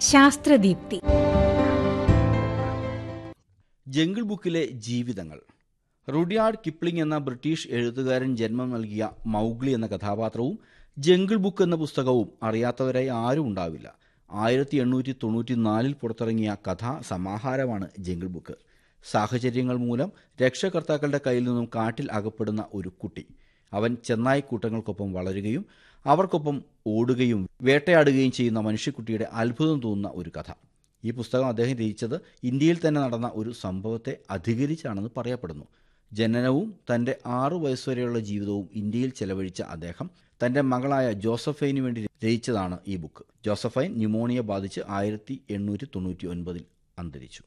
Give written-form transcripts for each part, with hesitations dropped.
ശാസ്ത്രദീപ്തി. Jungle ബുക്കിലെ ജീവിതങ്ങൾ. Rudyard Kipling എന്ന ബ്രിട്ടീഷ് എഴുത്തുകാരൻ ജന്മം നൽകിയ മൗഗ്ലി എന്ന കഥാപാത്രവും ജംഗിൾ ബുക്ക് എന്ന പുസ്തകവും അറിയാത്തവരായി ആരും ഉണ്ടാവില്ല. 1894 പുറത്തിറങ്ങിയ കഥാ സമാഹാരമാണ് ജംഗിൾ ബുക്ക്. സാഹചര്യങ്ങൾ മൂലം രക്ഷകർത്താക്കളുടെ കയ്യിൽ നിന്നും കാട്ടിൽ അകപ്പെടുന്ന ഒരു കുട്ടി. അവൻ ചെന്നായ്ക്കൂട്ടങ്ങൾക്കൊപ്പം വളരുകയും അവർക്കൊപ്പം ഓടുകയും വേട്ടയാടുകയും ചെയ്യുന്ന മനുഷ്യക്കുട്ടിയുടെ അത്ഭുതം തോന്നുന്ന ഒരു കഥ. ഈ പുസ്തകം അദ്ദേഹം രചിച്ചത് ഇന്ത്യയിൽ തന്നെ നടന്ന ഒരു സംഭവത്തെ അധികരിച്ചാണെന്ന് പറയപ്പെടുന്നു. ജനനവും തൻ്റെ 6 വയസ്സുവരെയുള്ള ജീവിതവും ഇന്ത്യയിൽ ചെലവഴിച്ച അദ്ദേഹം തൻ്റെ മകളായ ജോസഫൈനു വേണ്ടി രചിച്ചതാണ് ഈ ബുക്ക്. ജോസഫൈൻ ന്യൂമോണിയ ബാധിച്ച് 1899 അന്തരിച്ചു.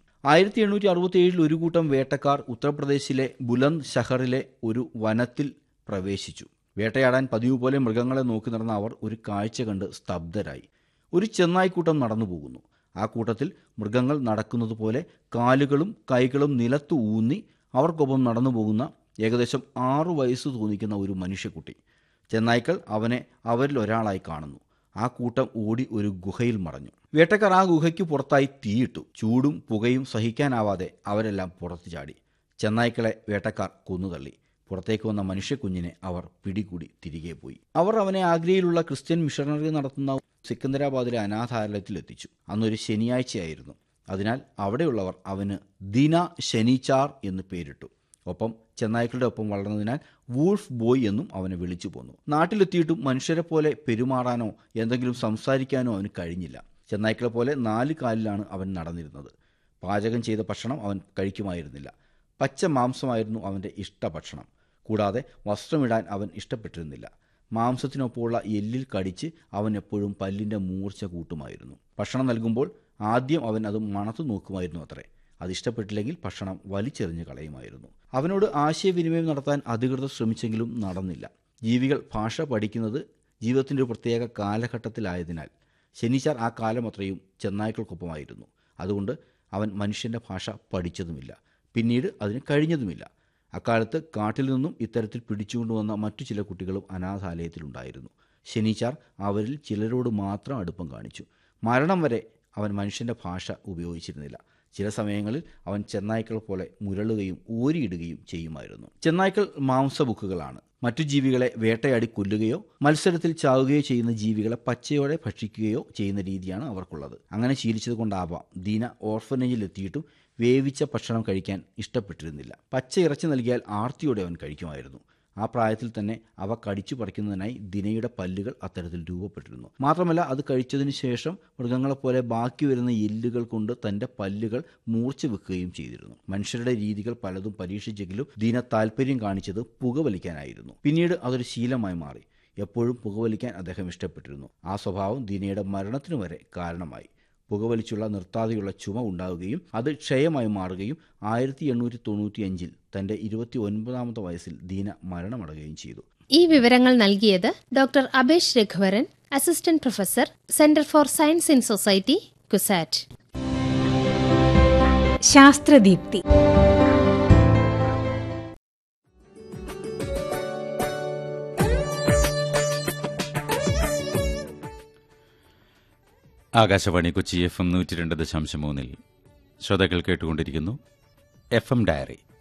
1867 ഒരു കൂട്ടം വേട്ടക്കാർ ഉത്തർപ്രദേശിലെ ബുലന്ദ് ഷഹറിലെ ഒരു വനത്തിൽ പ്രവേശിച്ചു. വേട്ടയാടാൻ പതിവ് പോലെ മൃഗങ്ങളെ നോക്കി നടന്ന അവർ ഒരു കാഴ്ച കണ്ട് സ്തബ്ധരായി. ഒരു ചെന്നായ്ക്കൂട്ടം നടന്നു പോകുന്നു. ആ കൂട്ടത്തിൽ മൃഗങ്ങൾ നടക്കുന്നത് പോലെ കാലുകളും കൈകളും നിലത്ത് ഊന്നി അവർക്കൊപ്പം നടന്നു പോകുന്ന ഏകദേശം 6 വയസ്സ് തോന്നിക്കുന്ന ഒരു മനുഷ്യക്കുട്ടി. ചെന്നായ്ക്കൾ അവനെ അവരിൽ ഒരാളായി കാണുന്നു. ആ കൂട്ടം ഓടി ഒരു ഗുഹയിൽ മറഞ്ഞു. വേട്ടക്കാർ ആ ഗുഹയ്ക്ക് പുറത്തായി തീയിട്ടു. ചൂടും പുകയും സഹിക്കാനാവാതെ അവരെല്ലാം പുറത്തു ചാടി. ചെന്നായ്ക്കളെ വേട്ടക്കാർ കൊന്നുതള്ളി. പുറത്തേക്ക് വന്ന മനുഷ്യക്കുഞ്ഞിനെ അവർ പിടികൂടി തിരികെ പോയി. അവർ അവനെ ആഗ്രയിലുള്ള ക്രിസ്ത്യൻ മിഷണറി നടത്തുന്ന സിക്കന്ദരാബാദിലെ അനാഥാലയത്തിൽ എത്തിച്ചു. അന്നൊരു ശനിയാഴ്ചയായിരുന്നു. അതിനാൽ അവിടെയുള്ളവർ അവന് ദിന ശനിച്ചാർ എന്ന് പേരിട്ടു. ഒപ്പം ചെന്നായ്ക്കളുടെ ഒപ്പം വളർന്നതിനാൽ വൂൾഫ് ബോയ് എന്നും അവനെ വിളിച്ചു പോന്നു. നാട്ടിലെത്തിയിട്ടും മനുഷ്യരെ പോലെ പെരുമാറാനോ എന്തെങ്കിലും സംസാരിക്കാനോ അവന് കഴിഞ്ഞില്ല. ചെന്നായ്ക്കളെ പോലെ 4 കാലിലാണ് അവൻ നടന്നിരുന്നത്. പാചകം ചെയ്ത ഭക്ഷണം അവൻ കഴിക്കുമായിരുന്നില്ല. പച്ച മാംസമായിരുന്നു അവൻ്റെ ഇഷ്ടഭക്ഷണം. കൂടാതെ വസ്ത്രമിടാൻ അവൻ ഇഷ്ടപ്പെട്ടിരുന്നില്ല. മാംസത്തിനൊപ്പമുള്ള എല്ലിൽ കടിച്ച് അവൻ എപ്പോഴും പല്ലിൻ്റെ മൂർച്ച കൂട്ടുമായിരുന്നു. ഭക്ഷണം നൽകുമ്പോൾ ആദ്യം അവൻ അത് മണത്തു നോക്കുമായിരുന്നു അത്രേ. അതിഷ്ടപ്പെട്ടില്ലെങ്കിൽ ഭക്ഷണം വലിച്ചെറിഞ്ഞ് കളയുമായിരുന്നു. അവനോട് ആശയവിനിമയം നടത്താൻ അധികൃതർ ശ്രമിച്ചെങ്കിലും നടന്നില്ല. ജീവികൾ ഭാഷ പഠിക്കുന്നത് ജീവിതത്തിൻ്റെ ഒരു പ്രത്യേക കാലഘട്ടത്തിലായതിനാൽ ശനിച്ചാർ ആ കാലം അത്രയും ചെന്നായ്ക്കൾക്കൊപ്പമായിരുന്നു. അതുകൊണ്ട് അവൻ മനുഷ്യൻ്റെ ഭാഷ പഠിച്ചതുമില്ല. പിന്നീട് അതിന് കഴിഞ്ഞതുമില്ല. അക്കാലത്ത് കാട്ടിൽ നിന്നും ഇത്തരത്തിൽ പിടിച്ചുകൊണ്ടുവന്ന മറ്റു ചില കുട്ടികളും അനാഥാലയത്തിലുണ്ടായിരുന്നു. ശനിച്ചാർ അവരിൽ ചിലരോട് മാത്രം അടുപ്പം കാണിച്ചു. മരണം വരെ അവൻ മനുഷ്യൻ്റെ ഭാഷ ഉപയോഗിച്ചിരുന്നില്ല. ചില സമയങ്ങളിൽ അവൻ ചെന്നായ്ക്കൾ പോലെ മുരളുകയും ഓരിയിടുകയും ചെയ്യുമായിരുന്നു. ചെന്നായ്ക്കൾ മാംസബുക്കുകളാണ്. മറ്റു ജീവികളെ വേട്ടയാടി കൊല്ലുകയോ മത്സരത്തിൽ ചാവുകയോ ചെയ്യുന്ന ജീവികളെ പച്ചയോടെ ഭക്ഷിക്കുകയോ ചെയ്യുന്ന രീതിയാണ് അവർക്കുള്ളത്. അങ്ങനെ ശീലിച്ചത് കൊണ്ടാവാം ദീന ഓർഫനേജിലെത്തിയിട്ടും വേവിച്ച ഭക്ഷണം കഴിക്കാൻ ഇഷ്ടപ്പെട്ടിരുന്നില്ല. പച്ച ഇറച്ചി നൽകിയാൽ ആർത്തിയോടെ അവൻ കഴിക്കുമായിരുന്നു. ആ പ്രായത്തിൽ തന്നെ അവ കടിച്ചു പറിക്കുന്നതിനായി ദിനയുടെ പല്ലുകൾ അത്തരത്തിൽ രൂപപ്പെട്ടിരുന്നു. മാത്രമല്ല അത് കഴിച്ചതിന് ശേഷം മൃഗങ്ങളെപ്പോലെ ബാക്കി വരുന്ന എല്ലുകൾ കൊണ്ട് തൻ്റെ പല്ലുകൾ മൂർച്ച വെക്കുകയും ചെയ്തിരുന്നു. മനുഷ്യരുടെ രീതികൾ പലതും പരീക്ഷിച്ചെങ്കിലും ദിന താല്പര്യം കാണിച്ചത് പുകവലിക്കാനായിരുന്നു. പിന്നീട് അതൊരു ശീലമായി മാറി. എപ്പോഴും പുകവലിക്കാൻ അദ്ദേഹം ഇഷ്ടപ്പെട്ടിരുന്നു. ആ സ്വഭാവം ദിനയുടെ മരണത്തിനു വരെ കാരണമായി. പുകവലിച്ചുള്ള നിർത്താതെയുള്ള ചുമ ഉണ്ടാവുകയും അത് ക്ഷയമായി മാറുകയും 1895 തൻ്റെ 29ാമത്തെ വയസ്സിൽ ദീന മരണമടയുകയും ചെയ്തു. ഈ വിവരങ്ങൾ നൽകിയത് doctor Abesh Raghuvaran, assistant professor, centre for science in society, CUSAT. ശാസ്ത്രദീപ്തി. Akashvani Kochi FM 102.3 ശ്രോതാക്കൾ കേട്ടുകൊണ്ടിരിക്കുന്നു FM ഡയറി.